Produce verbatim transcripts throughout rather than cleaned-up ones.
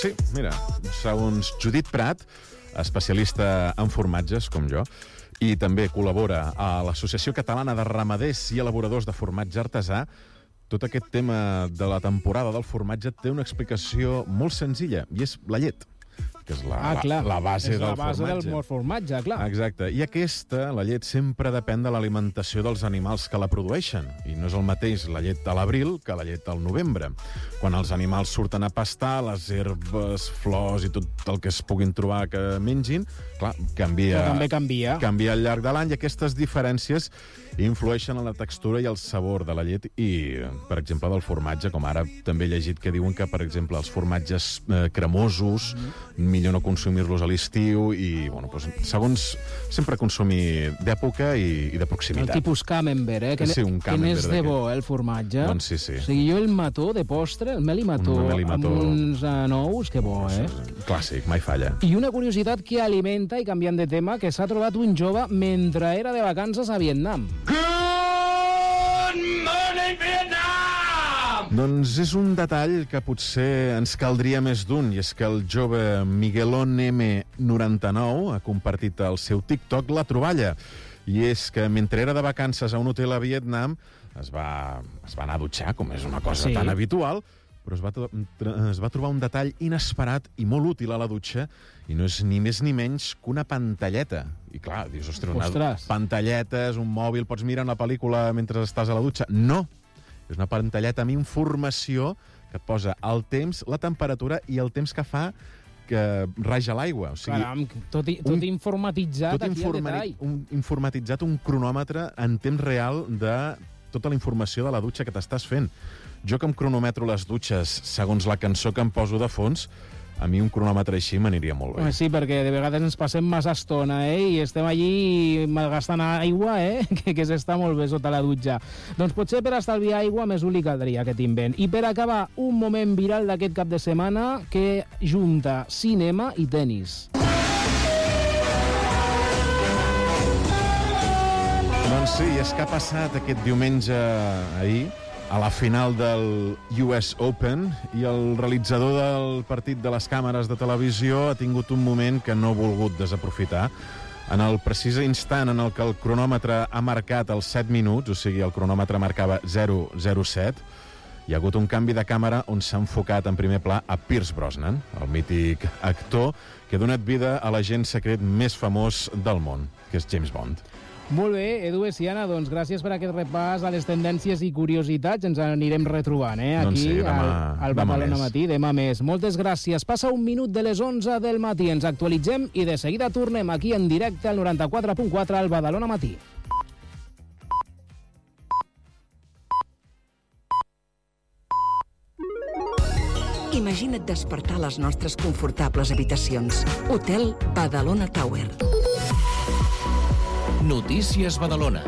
Sí, mira, segons Judit Prat, especialista en formatges, com jo, i també col·labora a l'Associació Catalana de Ramaders i Elaboradors de Formatge Artesà, tot aquest tema de la temporada del formatge té una explicació molt senzilla, i és la llet, que és la, ah, clar. la, la base és del la base formatge. del formatge, clar. Exacte. I aquesta, la llet, sempre depèn de l'alimentació dels animals que la produeixen. I no és el mateix la llet a l'abril que la llet al novembre. Quan els animals surten a pastar, les herbes, flors i tot el que es puguin trobar que mengin, clar, canvia, Però també canvia. canvia al llarg de l'any, i aquestes diferències influeixen en la textura i el sabor de la llet i, per exemple, del formatge, com ara també he llegit que diuen que, per exemple, els formatges eh, cremosos, mm. millor no consumir-los a l'estiu i, bueno, doncs, segons sempre consumir d'època i, i de proximitat. El tipus camembert, eh? Que, sí, un que n'és de bo, eh, el formatge. Doncs sí, sí. O sigui, jo el mató de postre, el melimató, un melimató amb uns uh, nous, que bo, eh? Clàssic, mai falla. I una curiositat que alimenta, i canviant de tema, que s'ha trobat un jove mentre era de vacances a Vietnam. Good morning, Vietnam! Doncs és un detall que potser ens caldria més d'un, i és que el jove Miguelón M noranta-nou ha compartit al seu TikTok la troballa. I és que mentre era de vacances a un hotel a Vietnam es va, es va anar a dutxar, com és una cosa Sí. tan habitual, però es va, es va trobar un detall inesperat i molt útil a la dutxa, i no és ni més ni menys que una pantalleta. I clar, dius, ostres, una Ostres. pantalleta, és un mòbil, pots mirar una pel·lícula mentre estàs a la dutxa. No! És una pantalleta amb informació que et posa el temps, la temperatura i el temps que fa que raja l'aigua. O sigui, Caram, tot, i, tot un- informatitzat tot aquí al detall. informari- un, informatitzat, un cronòmetre en temps real de tota la informació de la dutxa que t'estàs fent. Jo que em cronometro les dutxes segons la cançó que em poso de fons, a mi un cronòmetre així m'aniria molt bé. Home, sí, perquè de vegades ens passem massa estona, eh? I estem allí malgastant aigua, eh? Que, que s'està molt bé sota la dutxa. Doncs potser per estalviar aigua més li caldria aquest invent. I per acabar, un moment viral d'aquest cap de setmana que junta cinema i tenis. Doncs sí, és que ha passat aquest diumenge ahir a la final del U S Open, i el realitzador del partit de les càmeres de televisió ha tingut un moment que no ha volgut desaprofitar. En el precís instant en el que el cronòmetre ha marcat els set minuts, o sigui, el cronòmetre marcava zero zero set, hi ha hagut un canvi de càmera on s'ha enfocat en primer pla a Pierce Brosnan, el mític actor que ha donat vida a l'agent secret més famós del món, que és James Bond. Molt bé, Edu Veciana, doncs gràcies per aquest repàs a les tendències i curiositats. Ens anirem retrobant, eh? Aquí, Doncs sí, demà- al, al demà Badalona més. Matí, demà més. Moltes gràcies. Passa un minut de les onze del matí. Ens actualitzem i de seguida tornem aquí en directe al noranta-quatre punt quatre al Badalona Matí. Imagina't despertar a les nostres confortables habitacions. Hotel Badalona Tower. Notícies Badalona.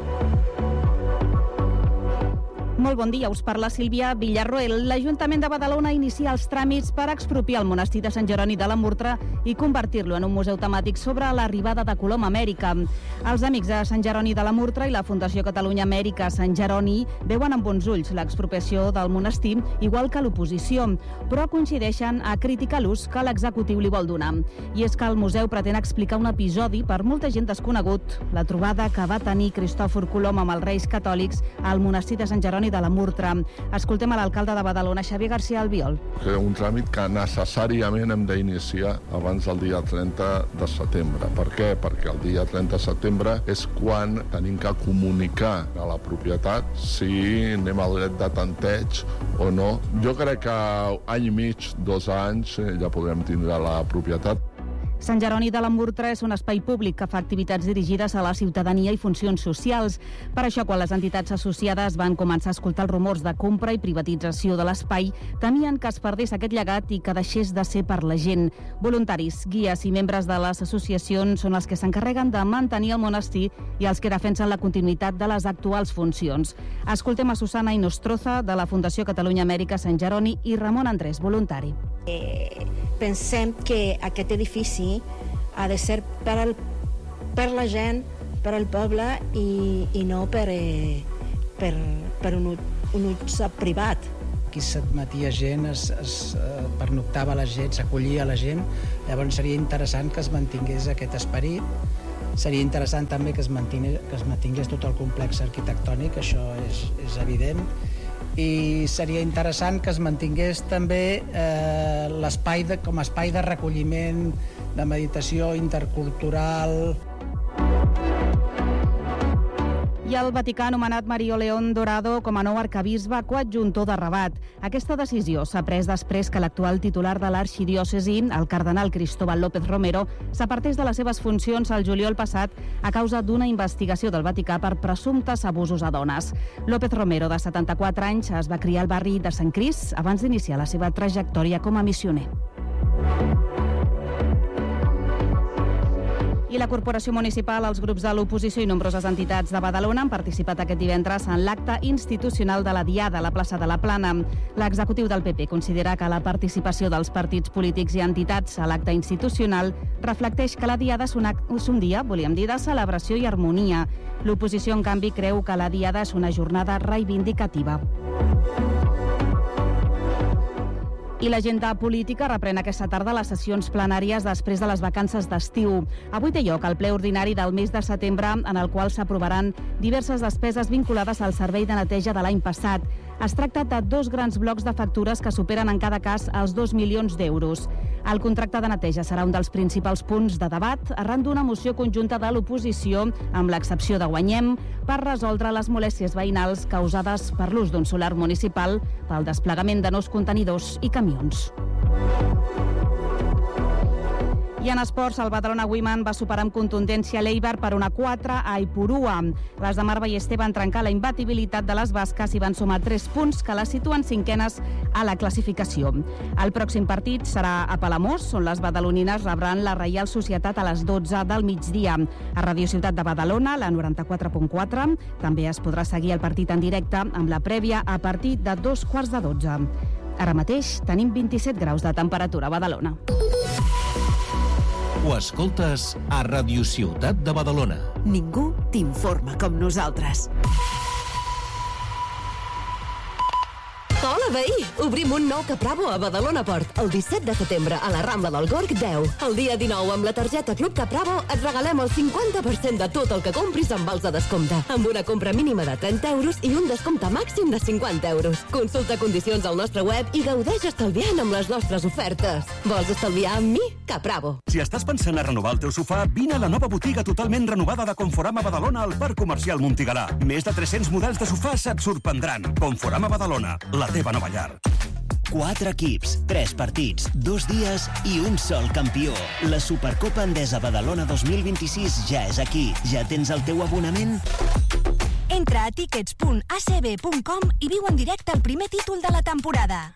Molt bon dia, us parla Sílvia Villarroel. L'Ajuntament de Badalona inicia els tràmits per expropiar el monestir de Sant Jeroni de la Murtra i convertir-lo en un museu temàtic sobre l'arribada de Colom a Amèrica. Els amics de Sant Jeroni de la Murtra i la Fundació Catalunya Amèrica Sant Jeroni veuen amb bons ulls l'expropiació del monestir, igual que l'oposició, però coincideixen a criticar l'ús que l'executiu li vol donar. I és que el museu pretén explicar un episodi per molta gent desconegut, la trobada que va tenir Cristòfor Colom amb els Reis Catòlics al monestir de Sant Jeroni de la Murtra. Escoltem a l'alcalde de Badalona, Xavier García Albiol. Un tràmit que necessàriament hem d'iniciar abans del dia trenta de setembre. Per què? Perquè el dia trenta de setembre és quan tenim que comunicar a la propietat si anem al dret de tanteig o no. Jo crec que any i mig, dos anys, ja podrem tindre la propietat. Sant Jeroni de la Murtra és un espai públic que fa activitats dirigides a la ciutadania i funcions socials. Per això, quan les entitats associades van començar a escoltar els rumors de compra i privatització de l'espai, temien que es perdés aquest llegat i que deixés de ser per la gent. Voluntaris, guies i membres de les associacions són els que s'encarreguen de mantenir el monestir i els que defensen la continuïtat de les actuals funcions. Escoltem a Susana Inostroza, de la Fundació Catalunya Amèrica Sant Jeroni, i Ramon Andrés, voluntari. Eh, pensem que aquest edifici ha de ser per, el, per la gent, per al poble i, i no per, eh, per, per un, un ús privat. aquí s'admetia gent, es, es eh, pernoctava la gent, s'acollia la gent. Llavors seria interessant que es mantingués aquest esperit. Seria interessant també que es mantingués, que es mantingués tot el complex arquitectònic, això és, és evident. I seria interessant que es mantingués també eh, l'espai de, com a espai de recolliment, de meditació intercultural. I el Vaticà ha nomenat Mario León Dorado com a nou arcabisbe coadjuntor de Rabat. Aquesta decisió s'ha pres després que l'actual titular de l'arxidiòcesi, el cardenal Cristóbal López Romero, s'apartés de les seves funcions el juliol passat a causa d'una investigació del Vaticà per presumptes abusos a dones. López Romero, de setanta-quatre anys, es va criar al barri de Sant Cris abans d'iniciar la seva trajectòria com a missioner. I la Corporació Municipal, els grups de l'oposició i nombroses entitats de Badalona han participat aquest divendres en l'acte institucional de la Diada a la plaça de la Plana. L'executiu del P P considera que la participació dels partits polítics i entitats a l'acte institucional reflecteix que la Diada és un, és un dia, volíem dir, de celebració i harmonia. L'oposició, en canvi, creu que la Diada és una jornada reivindicativa. I l'agenda política reprèn aquesta tarda les sessions plenàries després de les vacances d'estiu. Avui té lloc el ple ordinari del mes de setembre, en el qual s'aprovaran diverses despeses vinculades al servei de neteja de l'any passat. Es tracta de dos grans blocs de factures que superen en cada cas els dos milions d'euros. El contracte de neteja serà un dels principals punts de debat arran d'una moció conjunta de l'oposició, amb l'excepció de Guanyem, per resoldre les molèsties veïnals causades per l'ús d'un solar municipal pel desplegament de nous contenidors i camions. I en esports, el Badalona Women va superar amb contundència l'Eibar per una quatre a Ipurua. Les de Mar Ballester van trencar la imbatibilitat de les basques i van sumar tres punts que les situen cinquenes a la classificació. El pròxim partit serà a Palamós, on les badalonines rebran la Reial Societat a les dotze del migdia. A Radio Ciutat de Badalona, la noranta-quatre punt quatre, també es podrà seguir el partit en directe amb la prèvia a partir de dos quarts de dotze. Ara mateix tenim vint-i-set graus de temperatura a Badalona. Ho escoltes a Radio Ciutat de Badalona. Ningú t'informa com nosaltres. Hola, veí! Obrim un nou Capravo a Badalona Port el disset de setembre a la Rambla del Gorg deu. El dia dinou, amb la targeta Club Capravo, et regalem el cinquanta per cent de tot el que compris amb vals de descompte, amb una compra mínima de trenta euros i un descompte màxim de cinquanta euros. Consulta condicions al nostre web i gaudeix estalviant amb les nostres ofertes. Vols estalviar amb mi? Capravo. Si estàs pensant a renovar el teu sofà, vine a la nova botiga totalment renovada de Conforama Badalona al Parc Comercial Montigalà. Més de tres-cents models de sofàs et sorprendran. Conforama Badalona, la teva nova llar. Quatre equips, tres partits, dos dies i un sol campió. La Supercopa Endesa Badalona dos mil vint-i-sis ja és aquí. Ja tens el teu abonament? Entra a tickets punt a c b punt com i viu en directe el primer títol de la temporada.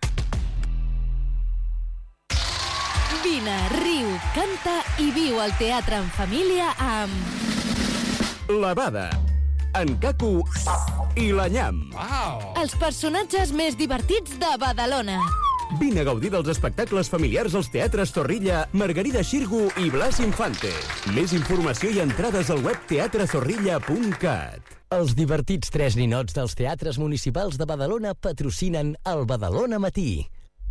Vine, riu, canta i viu al teatre en família amb... La Bada, en Caco i la Nyam. Wow. Els personatges més divertits de Badalona. Vine a gaudir dels espectacles familiars als teatres Zorrilla, Margarida Xirgu i Blas Infante. Més informació i entrades al web teatre zorrilla punt cat. Els divertits tres ninots dels teatres municipals de Badalona patrocinen el Badalona Matí.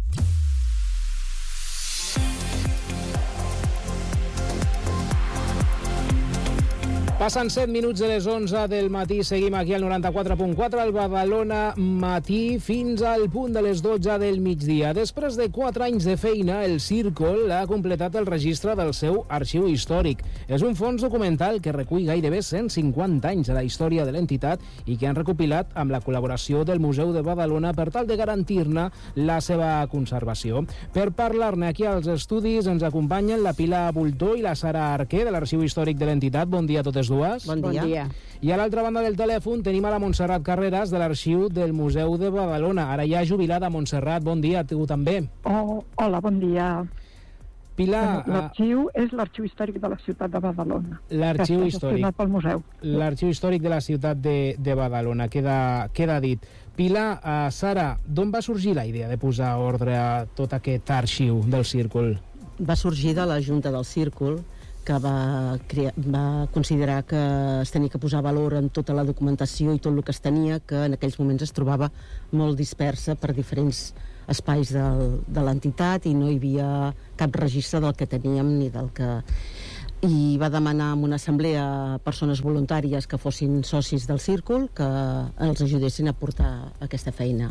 Passen set minuts de les onze del matí, seguim aquí al noranta-quatre punt quatre, al Badalona Matí, fins al punt de les dotze del migdia. Després de quatre anys de feina, el Círcol ha completat el registre del seu arxiu històric. És un fons documental que recull gairebé cent cinquanta anys de la història de l'entitat i que han recopilat amb la col·laboració del Museu de Badalona per tal de garantir-ne la seva conservació. Per parlar-ne aquí als estudis ens acompanyen la Pilar Bultó i la Sara Arquer de l'Arxiu Històric de l'entitat. Bon dia a totes dues. Bon dia. Bon dia. I a l'altra banda del telèfon tenim a la Montserrat Carreras de l'Arxiu del Museu de Badalona. Ara ja jubilada. Montserrat, bon dia, tu també. Oh, hola, bon dia. Pilar... L'arxiu és l'Arxiu Històric de la ciutat de Badalona. L'arxiu històric. Pel museu. L'Arxiu Històric de la ciutat de, de Badalona, queda, queda dit. Pilar, uh, Sara, d'on va sorgir la idea de posar ordre a tot aquest arxiu del Círcul? Va sorgir de la Junta del Círcul, que va, crear, va considerar que es tenia que posar valor en tota la documentació i tot el que es tenia, que en aquells moments es trobava molt dispersa per diferents espais del, de l'entitat i no hi havia cap registre del que teníem ni del que... I va demanar en una assemblea a persones voluntàries que fossin socis del círcul que els ajudessin a portar aquesta feina.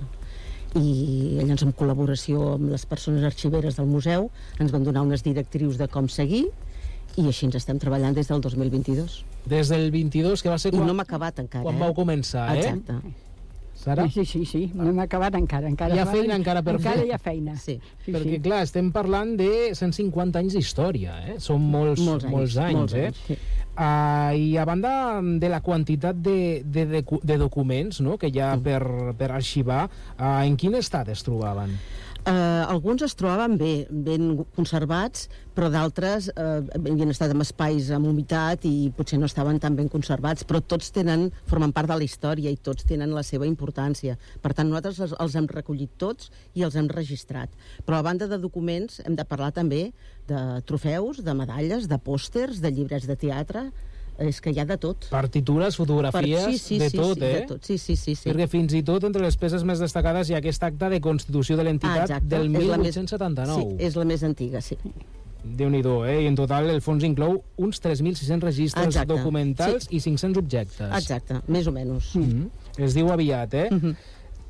I llavors, en col·laboració amb les persones arxiveres del museu, ens van donar unes directrius de com seguir i així ens estem treballant des del dos mil vint-i-dos. Des del vint-i-dos, que va ser quan... I no m'ha acabat encara, quan eh? vau començar, eh? Exacte. Sara? Sí, sí, sí, no hem acabat encara. encara hi ha feina encara per encara fer? Encara hi ha feina. Sí. sí Perquè, sí. clar, estem parlant de cent cinquanta anys d'història, eh? Són molts, molts anys, molts anys, molts anys eh? Sí. Uh, I a banda de la quantitat de, de, de, de documents, no?, que hi ha mm. per, per arxivar, uh, en quin estat es trobaven? Uh, alguns es trobaven bé, ben conservats, però d'altres uh, havien estat en espais amb humitat i potser no estaven tan ben conservats, però tots tenen, formen part de la història i tots tenen la seva importància. Per tant, nosaltres els, els hem recollit tots i els hem registrat. Però a banda de documents hem de parlar també de trofeus, de medalles, de pòsters, de llibres de teatre. És que hi ha de tot. Partitures, fotografies, per... sí, sí, de sí, tot, sí, eh? De tot. Sí, sí, sí, sí. Perquè fins i tot entre les peces més destacades hi ha aquest acte de constitució de l'entitat ah, del mil vuit-cents setanta-nou. Sí, és la més antiga, sí. Déu-n'hi-do, eh? I en total el fons inclou uns tres mil sis-cents registres Exacte. documentals sí. i cinc-cents objectes. Exacte, més o menys. Mm-hmm. Es diu aviat, eh? Mm-hmm.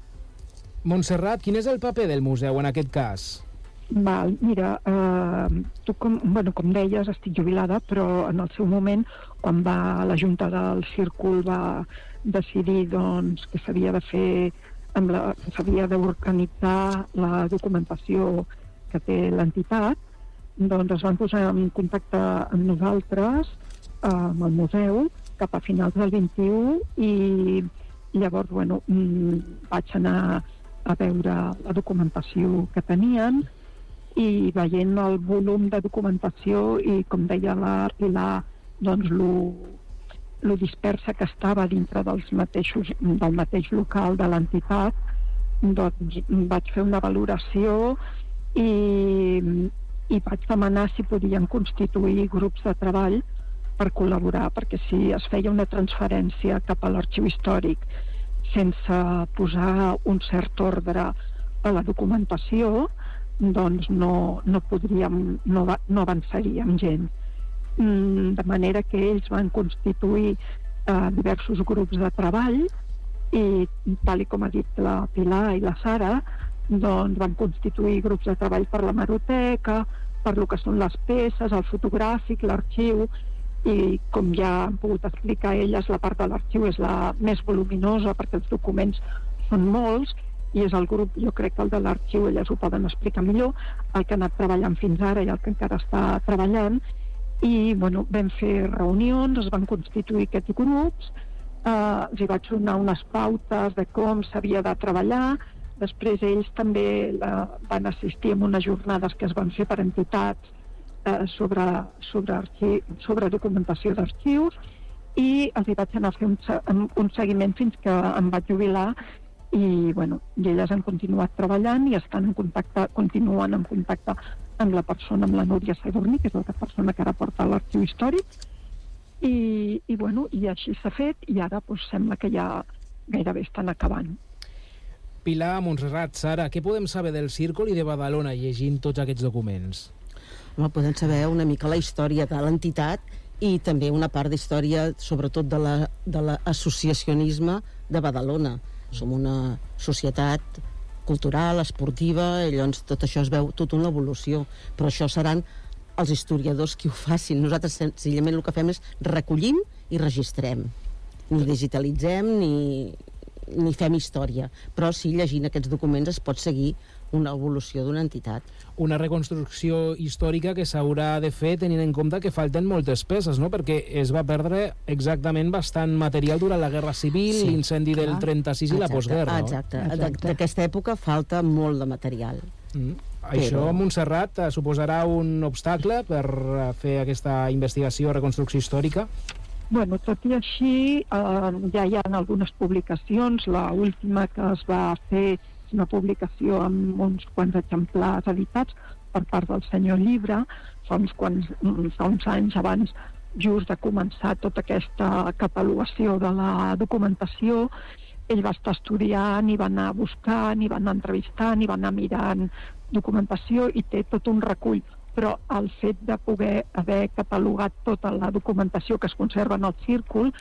Montserrat, quin és el paper del museu en aquest cas? Val, mira, eh, tu com, bueno, com deies, estic jubilada, però en el seu moment, quan va la Junta del Círcul va decidir doncs, que s'havia de fer, amb la, que s'havia d'organitzar la documentació que té l'entitat, doncs es van posar en contacte amb nosaltres, eh, amb el museu, cap a finals del vint-i-u, i llavors, bueno, vaig anar a veure la documentació que tenien, i veient el volum de documentació i, com deia la Pilar, doncs lo, lo dispersa que estava dintre dels mateixos, del mateix local de l'entitat, doncs vaig fer una valoració i, i vaig demanar si podien constituir grups de treball per col·laborar, perquè si es feia una transferència cap a l'arxiu històric sense posar un cert ordre a la documentació, doncs no, no podríem, no, no avançaríem gent. Mm, de manera que ells van constituir eh, diversos grups de treball i, tal com ha dit la Pilar i la Sara, doncs van constituir grups de treball per la hemeroteca, per lo que són les peces, el fotogràfic, l'arxiu, i com ja han pogut explicar elles, la part de l'arxiu és la més voluminosa perquè els documents són molts, i és el grup, jo crec que el de l'arxiu elles ho poden explicar millor, el que ha anat treballant fins ara i el que encara està treballant, i bueno, vam fer reunions, es van constituir aquests grups, eh, els hi vaig donar unes pautes de com s'havia de treballar, després ells també la, van assistir a unes jornades que es van fer per entitats eh, sobre, sobre, arxiu, sobre documentació d'arxius, i els hi vaig anar a fer un, un seguiment fins que em vaig jubilar, i, bueno, i elles han continuat treballant i estan en contacte, continuen en contacte amb la persona, amb la Núria Sadurní, que és la persona que ara porta l'arxiu històric, i, i, bueno, i així s'ha fet, i ara doncs, sembla que ja gairebé estan acabant. Pilar, Montserrat, Sara, què podem saber del Círcul i de Badalona llegint tots aquests documents? Home, podem saber una mica la història de l'entitat i també una part d'història, sobretot de la, de l'associacionisme de Badalona. Som una societat cultural, esportiva, i llavors tot això es veu tota una evolució, però això seran els historiadors qui ho facin. Nosaltres senzillament el que fem és recollim i registrem. Ni digitalitzem ni, ni fem història, però sí, llegint aquests documents es pot seguir una evolució d'una entitat. Una reconstrucció històrica que s'haurà de fer tenint en compte que falten moltes peces, no? Perquè es va perdre exactament bastant material durant la Guerra Civil, sí, l'incendi del trenta-sis i la postguerra. Exacte, no? Exacte. D'aquesta època falta molt de material. Mm. Això, Però... Montserrat, suposarà un obstacle per fer aquesta investigació o reconstrucció històrica? Bueno, tot i així, eh, ja hi ha algunes publicacions. La última que es va fer és una publicació amb uns quants exemplars editats per part del senyor Llibre, fa uns, quants, fa uns anys abans just de començar tota aquesta catalogació de la documentació. Ell va estar estudiant, i va anar buscant, i va anar entrevistant, i va anar mirant documentació, i té tot un recull. Però el fet de poder haver catalogat tota la documentació que es conserva en el círcul